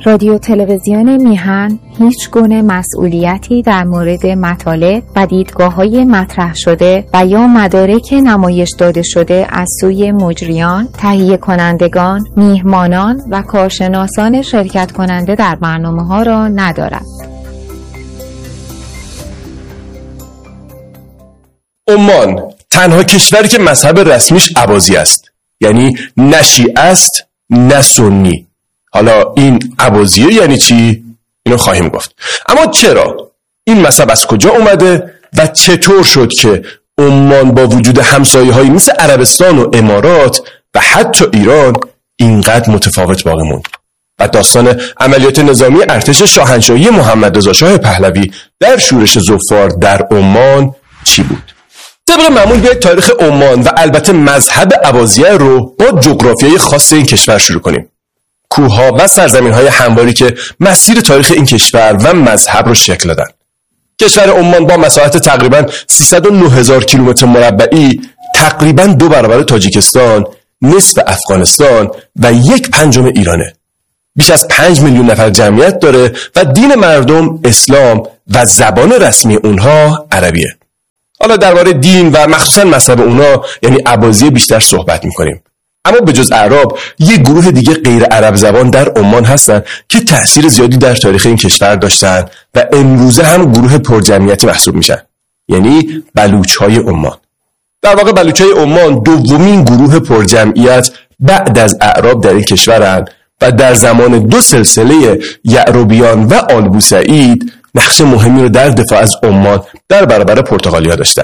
رادیو تلویزیون میهن هیچ گونه مسئولیتی در مورد مطالب و دیدگاه‌های مطرح شده و یا مدارک نمایش داده شده از سوی مجریان، تهیه کنندگان، میهمانان و کارشناسان شرکت کننده در برنامه‌ها را ندارد. عمان تنها کشوری که مذهب رسمیش عباسی است، یعنی نه شیعه است نه سنی. حالا این عباسیه یعنی چی؟ اینو خواهیم گفت. اما چرا؟ این مذهب از کجا اومده و چطور شد که عمان با وجود همسایه‌هایی مثل عربستان و امارات و حتی ایران اینقدر متفاوت باقی موند؟ و داستان عملیات نظامی ارتش شاهنشاهی محمد رضا شاه پهلوی در شورش ظفار در عمان چی بود؟ طبق معمول بیاید تاریخ عمان و البته مذهب عباسیه رو با جغرافیای خاص این کشور شروع کنیم. کوه‌ها و سرزمین‌های همواری که مسیر تاریخ این کشور و مذهب رو شکل دادن. کشور عمان با مساحت تقریباً 309,000 کیلومتر مربعی، تقریباً 2 برابر تاجیکستان، نصف افغانستان و 1/5 ایرانه. بیش از 5 میلیون نفر جمعیت داره و دین مردم اسلام و زبان رسمی اونها عربیه. حالا درباره دین و مخصوصاً مذهب اونها یعنی عباسیه بیشتر صحبت می‌کنیم. اما به جز اعراب یک گروه دیگه غیر عرب زبان در عمان هستن که تأثیر زیادی در تاریخ این کشور داشتن و امروزه هم گروه پرجمعیتی محسوب میشن، یعنی بلوچ‌های عمان. در واقع بلوچ‌های عمان دومین گروه پرجمعیت بعد از اعراب در این کشورن و در زمان 2 سلسله یعربیان و آل بوسعید نقش مهمی رو در دفاع از عمان در برابر پرتغالیا داشتن.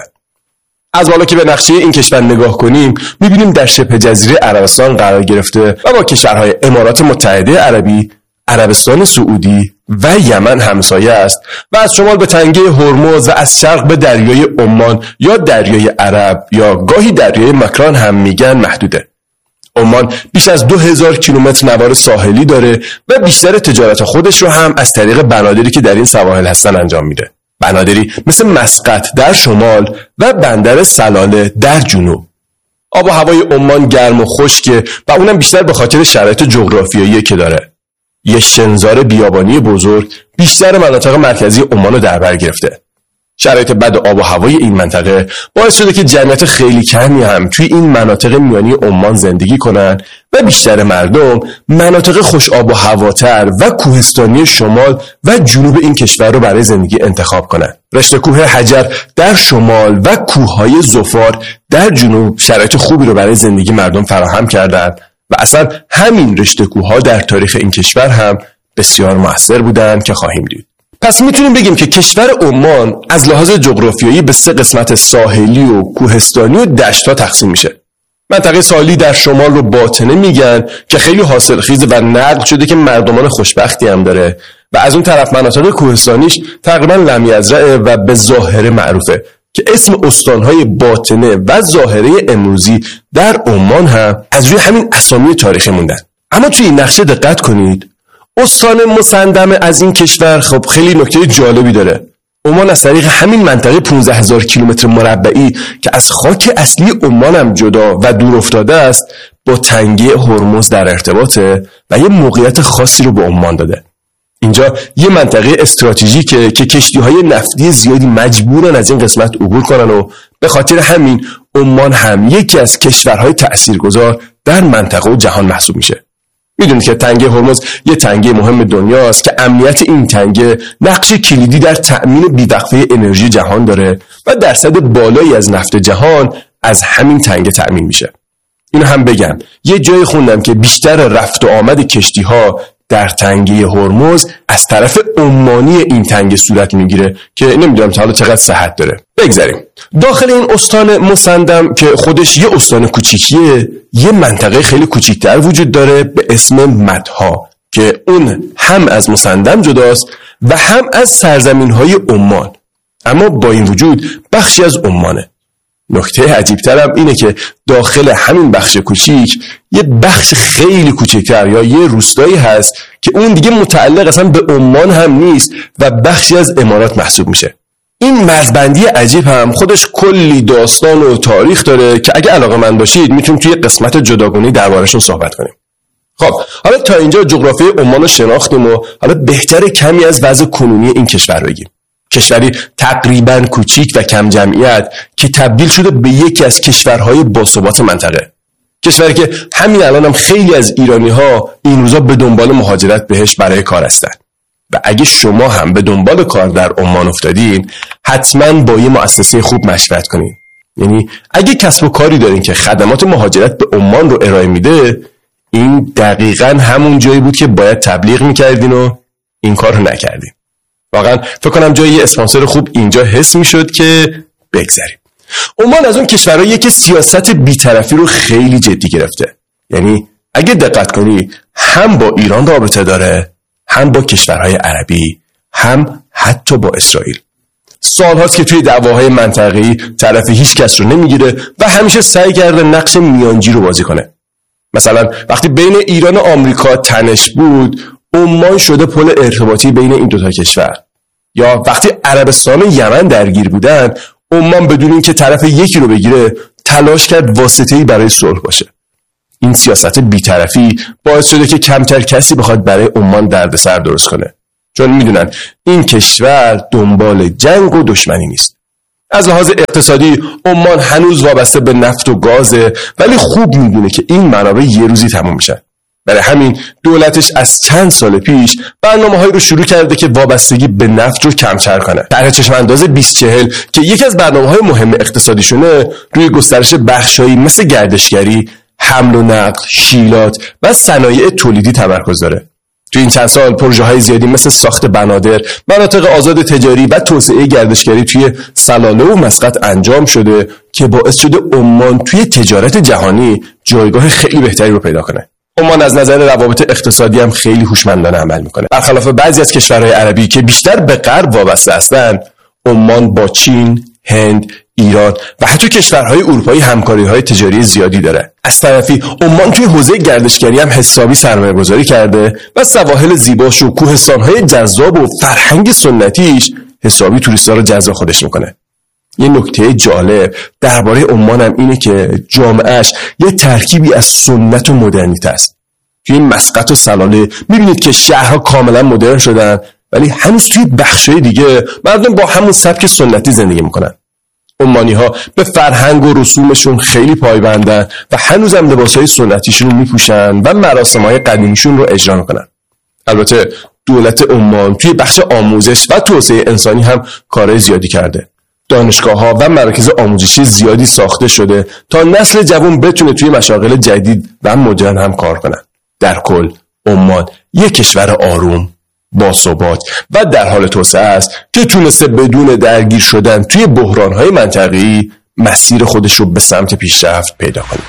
از بالا که به نقشه این کشور نگاه کنیم می‌بینیم در شبه جزیره عربستان قرار گرفته و با کشورهای امارات متحده عربی، عربستان سعودی و یمن همسایه است و از شمال به تنگه هرمز و از شرق به دریای عمان یا دریای عرب یا گاهی دریای مکران هم میگن محدوده. عمان بیش از 2000 کیلومتر نوار ساحلی داره و بیشتر تجارت خودش رو هم از طریق بنادری که در این سواحل هستن انجام میده. بنادری مثل مسقط در شمال و بندر سلاله در جنوب. آب و هوای عمان گرم و خشکه و اونم بیشتر به خاطر شرایط جغرافیایی که داره. یه شنزار بیابانی بزرگ بیشتر مناطق مرکزی عمان رو در بر گرفته. شرایط بد آب و هوای این منطقه باعث شده که جمعیت خیلی کمی هم توی این مناطق میانی عمان زندگی کنن و بیشتر مردم مناطق خوش آب و هواتر و کوهستانی شمال و جنوب این کشور رو برای زندگی انتخاب کنن. رشته کوه حجر در شمال و کوههای ظفار در جنوب شرایط خوبی رو برای زندگی مردم فراهم کردن و اصلا همین رشته کوهها در تاریخ این کشور هم بسیار مؤثر بودن که خواهیم دید. پس میتونیم بگیم که کشور عمان از لحاظ جغرافیایی به 3 قسمت ساحلی و کوهستانی و دشت‌ها تقسیم میشه. منطقه ساحلی در شمال رو باطنه میگن که خیلی حاصلخیز و نقل شده که مردمان خوشبختی هم داره و از اون طرف مناطق کوهستانیش تقریبا لمیزرعه و به ظاهره معروفه که اسم استانهای باطنه و ظاهره امروزی در عمان هم از روی همین اسامی تاریخی موندن. اما توی این نقشه دقت کنید، استان مسندم از این کشور خب خیلی نکته جالبی داره. عمان از طریق همین منطقه 15000 کیلومتر مربعی که از خاک اصلی عمان هم جدا و دور افتاده است با تنگه هرمز در ارتباطه و یه موقعیت خاصی رو به عمان داده. اینجا یه منطقه استراتژیکه که کشتی‌های نفتی زیادی مجبورن از این قسمت عبور کنن و به خاطر همین عمان هم یکی از کشورهای تأثیرگذار در منطقه و جهان محسوب میشه. میدونید که تنگه هرمز یه تنگه مهم دنیاست که امنیت این تنگه نقش کلیدی در تأمین بی‌وقفه انرژی جهان داره و درصد بالایی از نفت جهان از همین تنگه تأمین میشه. اینو هم بگم، یه جای خوندم که بیشتر رفت و آمد کشتی‌ها در تنگه هرمز از طرف عمانی این تنگه صورت میگیره که نمیدونم تا حالا چقدر صحت داره. بگذاریم. داخل این استان مسندم که خودش یه استان کوچیکیه، یه منطقه خیلی کوچیکتر وجود داره به اسم مدها که اون هم از مسندم جداست و هم از سرزمین‌های عمان، اما با این وجود بخشی از عمانه. نکته عجیب‌ترم اینه که داخل همین بخش کوچیک یه بخش خیلی کوچکتر یا یه روستایی هست که اون دیگه متعلق اصلا به عمان هم نیست و بخشی از امارات محسوب میشه. این مرزبندی عجیب هم خودش کلی داستان و تاریخ داره که اگه علاقه‌مند باشید میتونیم توی قسمت جداگانه درباره‌شون صحبت کنیم. خب حالا تا اینجا جغرافی عمان رو شناختیم و حالا بهتره کمی از وضع کنونی این کشور بگیم. کشوری تقریباً کوچیک و کم جمعیت که تبدیل شده به یکی از کشورهای باثبات منطقه. کشوری که همین الان هم خیلی از ایرانی‌ها این روزا به دنبال مهاجرت بهش برای کار هستن. و اگه شما هم به دنبال کار در عمان افتادین، حتماً با یه مؤسسه خوب مشورت کنین. یعنی اگه کسب و کاری دارین که خدمات مهاجرت به عمان رو ارائه میده، این دقیقاً همون جایی بود که باید تبلیغ میکردین و این کار رو نکردین. واقعاً فکر کنم جای یه اسپانسر خوب اینجا حس میشد که بگذاریم. عمان از اون کشورهاییه که سیاست بی‌طرفی رو خیلی جدی گرفته. یعنی اگه دقت کنی هم با ایران رابطه داره، هم با کشورهای عربی، هم حتی با اسرائیل. سال‌هاست که توی دعواهای منطقه‌ای طرف هیچ کس رو نمیگیره و همیشه سعی کرده نقش میانجی رو بازی کنه. مثلا وقتی بین ایران و آمریکا تنش بود، عمان شده پل ارتباطی بین این دوتا کشور. یا وقتی عربستان و یمن درگیر بودن، عمان بدون اینکه طرف یکی رو بگیره تلاش کرد واسطه‌ای برای صلح باشه. این سیاست بی‌طرفی باعث شده که کمتر کسی بخواد برای عمان دردسر درست کنه، چون میدونن این کشور دنبال جنگ و دشمنی نیست. از لحاظ اقتصادی عمان هنوز وابسته به نفت و گازه، ولی خوب میدونه که این منابع یه روزی تموم میشن. برای همین دولتش از چند سال پیش برنامه‌هایی رو شروع کرده که وابستگی به نفت رو کمتر کنه. طرح چشم‌انداز 2040 که یکی از برنامه‌های مهم اقتصادیشونه، روی گسترش بخشایی مثل گردشگری، حمل و نقل، شیلات و صنایع تولیدی تمرکز داره. تو این چند سال پروژه‌های زیادی مثل ساخت بنادر، مناطق آزاد تجاری و توسعه گردشگری توی سلاله و مسقط انجام شده که باعث شده عمان توی تجارت جهانی جایگاه خیلی بهتری رو پیدا کنه. عمان از نظر روابط اقتصادی هم خیلی هوشمندانه عمل میکنه. برخلاف بعضی از کشورهای عربی که بیشتر به غرب وابسته هستند، عمان با چین، هند، ایران و حتی کشورهای اروپایی همکاری‌های تجاری زیادی داره. از طرفی عمان توی حوزه گردشگری هم حسابی سرمایه‌گذاری کرده و سواحل زیباش و کوهستان‌های جذاب و فرهنگ سنتیش حسابی توریست‌ها رو جذب خودش میکنه. یه نکته جالب درباره عمان هم اینه که جامعهش یه ترکیبی از سنت و مدرنیته است. توی این مسقط و سلاله میبینید که شهرها کاملا مدرن شدن، ولی هنوز توی بخشای دیگه مردم با همون سبک سنتی زندگی میکنن. عمانی‌ها به فرهنگ و رسومشون خیلی پایبندن و هنوزم لباسای سنتیشون رو میپوشن و مراسم‌های قدیمیشون رو اجرا میکنن. البته دولت عمان توی بخش آموزش و توسعه انسانی هم کارهای زیادی کرده. دانشگاه‌ها و مراکز آموزشی زیادی ساخته شده تا نسل جوان بتونه توی مشاغل جدید و مدرن هم کار کنن. در کل عمان یک کشور آروم، باثبات و در حال توسعه است که تونسته بدون درگیر شدن توی بحران‌های منطقه‌ای مسیر خودش رو به سمت پیشرفت پیدا کنه.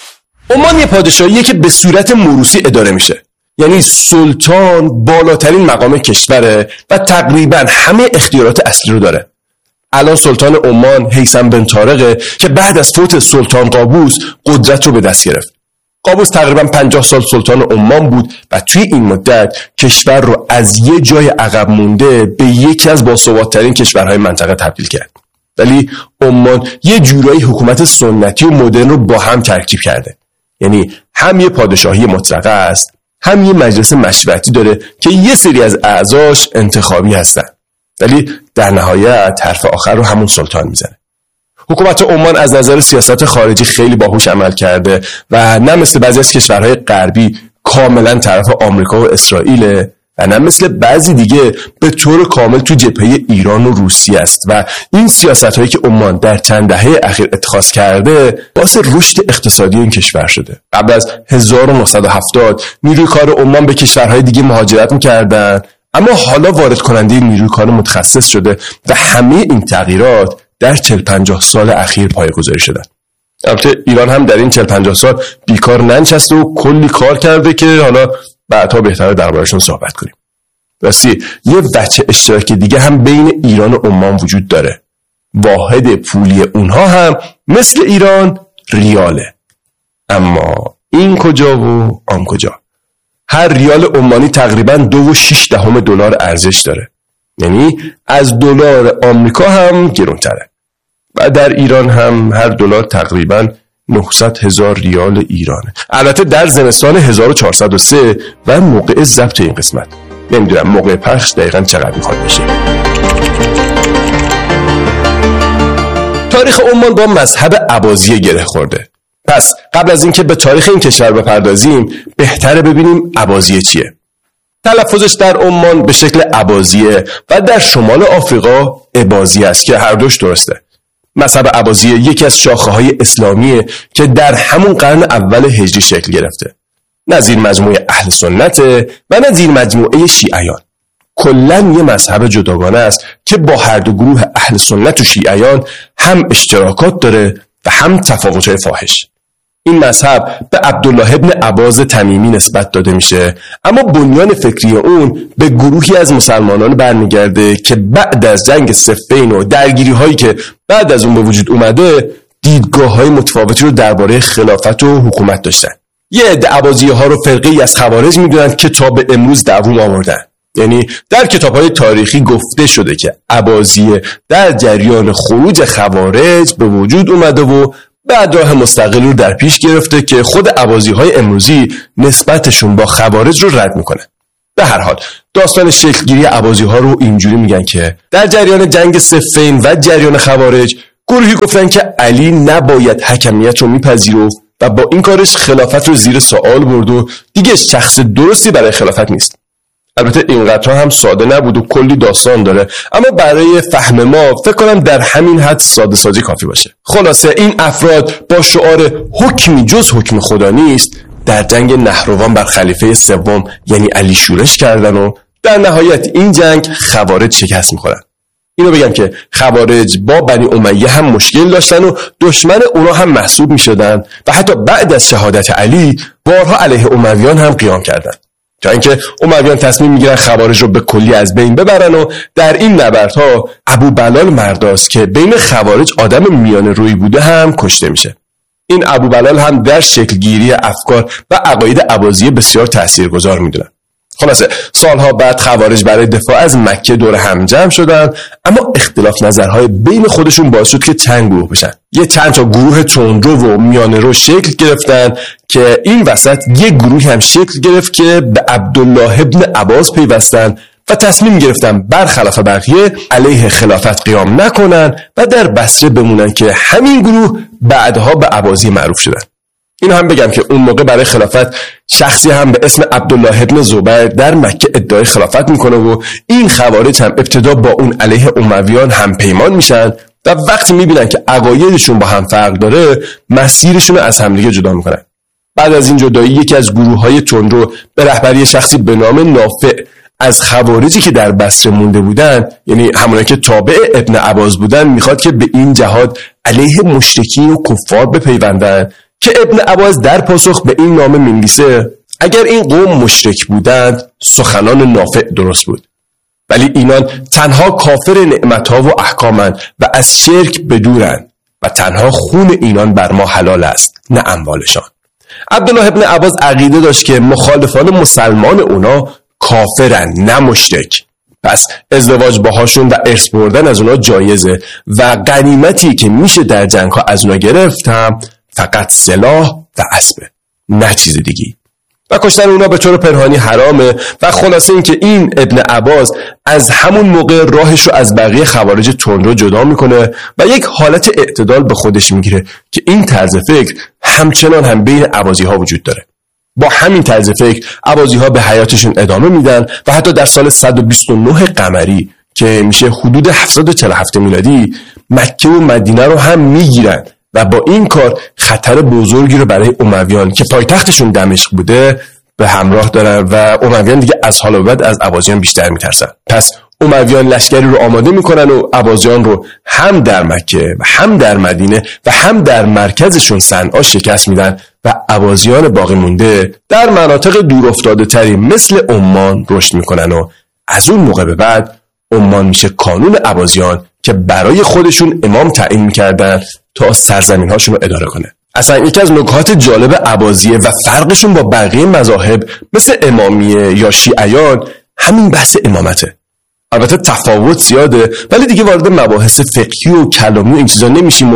عمان یه پادشاهیه که به صورت موروثی اداره میشه. یعنی سلطان بالاترین مقام کشوره و تقریباً همه اختیارات اصلی رو داره. الان سلطان عمان هیثم بن طارقه که بعد از فوت سلطان قابوس قدرت رو به دست گرفت. قابوس تقریباً 50 سال سلطان عمان بود و توی این مدت کشور رو از یه جای عقب مونده به یکی از باثبات‌ترین کشورهای منطقه تبدیل کرد. ولی عمان یه جورایی حکومت سنتی و مدرن رو با هم ترکیب کرده. یعنی هم یه پادشاهی مطلقه است، هم یه مجلس مشورتی داره که یه سری از اعضاش انتخابی هستن. ولی در نهایت حرف آخر رو همون سلطان میزنه. حکومت عمان از نظر سیاست خارجی خیلی باهوش عمل کرده و نه مثل بعضی از کشورهای غربی کاملا طرف آمریکا و اسرائیل و نه مثل بعضی دیگه به طور کامل تو جبهه ایران و روسیه است و این سیاست‌هایی که عمان در چند دهه اخیر اتخاذ کرده باعث رشد اقتصادی این کشور شده. قبل از 1970 نیروی کار عمان به کشورهای دیگه مهاجرت می‌کردن، اما حالا وارد کننده نیروی کار متخصص شده و همه این تغییرات در 40-50 سال اخیر پایه‌گذاری شدن. البته ایران هم در این 40-50 سال بیکار ننشسته و کلی کار کرده که حالا بعدها بهتره دربارشون صحبت کنیم. راستی یه وجه اشتراکی دیگه هم بین ایران و عمان وجود داره. واحد پولی اونها هم مثل ایران ریاله. اما این کجا و آن کجا؟ هر ریال عمانی تقریباً 2.6 دلار ارزش داره. یعنی از دلار آمریکا هم گرونتره. و در ایران هم هر دلار تقریباً 900,000 ریال ایرانه. البته در زمستان 1403 و موقع ضبط این قسمت. نمیدونم موقع پخش دقیقاً چقدر میخواد بشه. تاریخ عمان با مذهب عباسیه گره خورده. پس قبل از اینکه به تاریخ این کشور بپردازیم بهتره ببینیم عباسیه چیه. تلفظش در عمان به شکل عباسیه و در شمال آفریقا عباسیه است که هر دوش درسته. مذهب عباسیه یکی از شاخه‌های اسلامیه که در همون قرن اول هجری شکل گرفته. نه زیر مجموعه اهل سنت و نه زیر مجموعه شیعیان. کلاً یه مذهب جداگانه است که با هر دو گروه اهل سنت و شیعیان هم اشتراکات داره و هم تفاوت‌های فاحش. این مذهب به عبدالله ابن عباس تمیمی نسبت داده میشه، اما بنیان فکری اون به گروهی از مسلمانان برمیگرده که بعد از جنگ صفین و درگیری هایی که بعد از اون به وجود اومده دیدگاه های متفاوتی رو درباره خلافت و حکومت داشتن. یه عده عباسیه ها رو فرقه‌ای از خوارج میدونن که تا به امروز دوام آوردن. یعنی در کتاب‌های تاریخی گفته شده که عباسیه در جریان خروج خوارج به وجود اومده و بعد راه مستقل رو در پیش گرفته که خود عباسی‌های امروزی نسبتشون با خوارج رو رد میکنه. به هر حال داستان شکلگیری عباسی‌ها رو اینجوری میگن که در جریان جنگ صفین و جریان خوارج گروهی گفتن که علی نباید حکمیت رو میپذیرفت و با این کارش خلافت رو زیر سوال برد و دیگه شخص درستی برای خلافت نیست. البته اینقدر هم ساده نبود و کلی داستان داره، اما برای فهم ما فکر کنم در همین حد ساده سازی کافی باشه. خلاصه این افراد با شعار حکمی جز حکم خدا نیست در جنگ نهروان بر خلیفه سوم یعنی علی شورش کردن و در نهایت این جنگ خوارج شکست میخورن. اینو بگم که خوارج با بنی امیه هم مشکل داشتن و دشمن اونا هم محسوب میشدن و حتی بعد از شهادت علی بارها علیه امویان هم قیام کردن، تا اینکه امویان تصمیم میگیرن خوارج رو به کلی از بین ببرن و در این نبردها ابو بلال مرداس که بین خوارج آدم میانه روی بوده هم کشته میشه. این ابو بلال هم در شکلگیری افکار و عقاید عباسیه بسیار تاثیرگذار میدونن. خلاصه سالها بعد خوارج برای دفاع از مکه دور هم جمع شدن، اما اختلاف نظرهای بین خودشون باعث شد که چند گروه بشن. یه چند تا گروه تندرو و میانه رو شکل گرفتن که این وسط یه گروه هم شکل گرفت که به عبدالله ابن عباس پیوستن و تصمیم گرفتن برخلاف بقیه علیه خلافت قیام نکنن و در بصره بمونن که همین گروه بعدها به عباسیه معروف شدن. اینو هم بگم که اون موقع برای خلافت شخصی هم به اسم عبدالله ابن زبیر در مکه ادعای خلافت میکنه و این خوارج هم ابتدا با اون علیه امویان هم پیمان میشن و وقتی میبینن که عقایدشون با هم فرق داره مسیرشون رو از همدیگه جدا میکنن. بعد از این جدایی یکی از گروه‌های تندرو به رهبری شخصی به نام نافع از خوارجی که در بصره مونده بودن، یعنی همونایی که تابع ابن عباس بودن، میخواد که به این جهاد علیه مشرکین و کفار بپیوندن که ابن عباس در پاسخ به این نامه می‌نویسه اگر این قوم مشرک بودند سخنان نافع درست بود، ولی اینان تنها کافر نعمتها و احکامند و از شرک بدورند و تنها خون اینان بر ما حلال است نه اموالشان. عبدالله ابن عباس عقیده داشت که مخالفان مسلمان اونا کافرن نه مشرک، پس ازدواج باهاشون و ارث بردن از اونا جایزه و غنیمتی که میشه در جنگ ها از اونا گرفت هم فقط سلاح و اسبه، نه چیز دیگی. و کشتن اونا به طور پنهانی حرامه و خلاصه این که این ابن عباس از همون موقع راهش رو از بقیه خوارج تندرو جدا میکنه و یک حالت اعتدال به خودش میگیره که این طرز فکر همچنان هم بین عباسی‌ها وجود داره. با همین طرز فکر عباسی‌ها به حیاتشون ادامه میدن و حتی در سال 129 قمری که میشه حدود 747 میلادی مکه و مدینه رو هم میگیرن و با این کار خطر بزرگی رو برای امویان که پایتختشون دمشق بوده به همراه دارن و امویان دیگه از حال به بعد از عباسیان بیشتر میترسن. پس امویان لشکری رو آماده میکنن و عباسیان رو هم در مکه و هم در مدینه و هم در مرکزشون صنعا شکست میدن و عباسیان باقی مونده در مناطق دور افتاده تری مثل عمان رشد میکنن و از اون موقع به بعد عمان میشه کانون عباسیان که برای خودشون امام تعیین میکردن تا سرزمین هاشون رو اداره کنه. اصلا یکی از نکات جالب عباسیه و فرقشون با بقیه مذاهب مثل امامیه یا شیعیان همین بحث امامته. البته تفاوت زیاده ولی دیگه وارد مباحث فقهی و کلامی و این چیزا نمیشیم و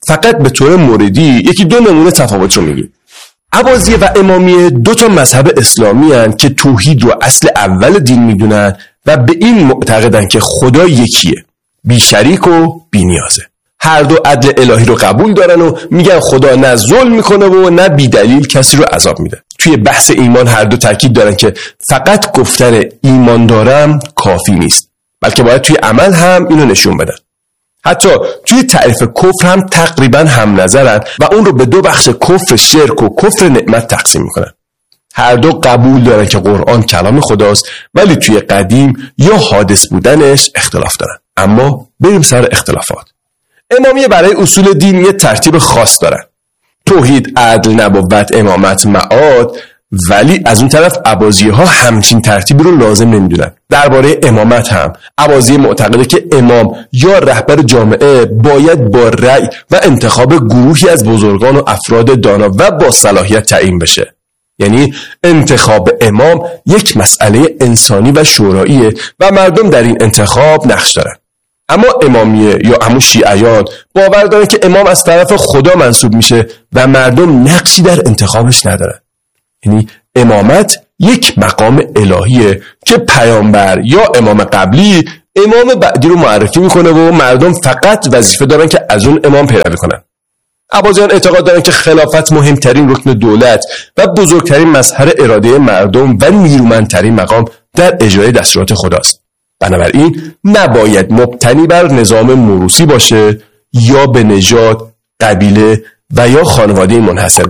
فقط به طور موردی یکی دو نمونه تفاوت رو میگیم. عباسیه و امامیه دو تا مذهب اسلامی هستند که توحید رو اصل اول دین میدونن و به این معتقدن که خدا یکیه، بی شریک و بی نیازه. هر دو عدل الهی رو قبول دارن و میگن خدا نه ظلم میکنه و نه بی دلیل کسی رو عذاب میده. توی بحث ایمان هر دو تاکید دارن که فقط گفتن ایمان دارم کافی نیست، بلکه باید توی عمل هم اینو نشون بدن. حتی توی تعریف کفر هم تقریبا هم نظرن و اون رو به دو بخش کفر شرک و کفر نعمت تقسیم میکنن. هر دو قبول دارن که قرآن کلام خداست، ولی توی قدیم یا حادث بودنش اختلاف دارن. اما بریم سر اختلافات. امامیه برای اصول دین یه ترتیب خاص دارن: توحید، عدل، نبوت، امامت، معاد. ولی از اون طرف عباسیه ها همچین ترتیبی رو لازم نمیدونن. درباره امامت هم عباسیه معتقده که امام یا رهبر جامعه باید با رأی و انتخاب گروهی از بزرگان و افراد دانا و با صلاحیت تعیین بشه. یعنی انتخاب امام یک مسئله انسانی و شوراییه و مردم در این انتخاب نقش دارن. اما امامیه یا همون شیعیان باور دارن که امام از طرف خدا منصوب میشه و مردم نقشی در انتخابش ندارن. یعنی امامت یک مقام الهیه که پیامبر یا امام قبلی امام بعدی رو معرفی میکنه و مردم فقط وظیفه دارن که از اون امام پیروی کنن. عباسیان اعتقاد دارن که خلافت مهمترین رکن دولت و بزرگترین مظهر اراده مردم و نیرومندترین مقام در اجرای دستورات خداست. بنابراین نباید مبتنی بر نظام موروثی باشه یا به نژاد، قبیله و یا خانواده منحصر